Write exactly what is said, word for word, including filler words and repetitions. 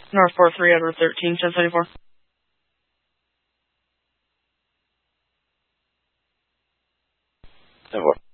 North four three, Edward thirteen, ten seventy-four. ten four.